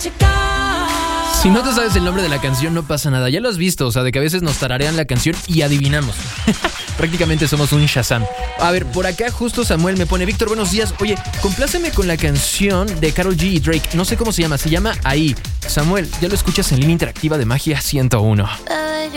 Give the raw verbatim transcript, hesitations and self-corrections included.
Si no te sabes el nombre de la canción, no pasa nada. Ya lo has visto, o sea, de que a veces nos tararean la canción y adivinamos. Prácticamente somos un Shazam. A ver, por acá justo Samuel me pone: Víctor, buenos días. Oye, compláceme con la canción de Karol G y Drake. No sé cómo se llama, se llama Ahí. Samuel, ya lo escuchas en línea interactiva de Magia ciento uno.